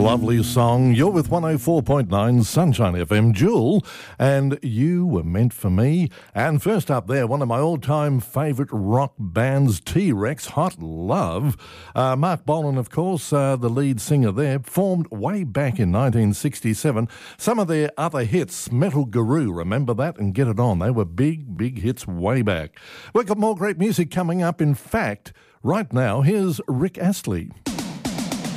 lovely song. You're with 104.9 Sunshine FM, Jewel, and You Were Meant For Me. And first up there, one of my all-time favourite rock bands, T-Rex, Hot Love. Mark Bolan, of course, the lead singer there, formed way back in 1967. Some of their other hits, Metal Guru, remember that? And Get It On. They were big, big hits way back. We've got more great music coming up. In fact, right now, here's Rick Astley.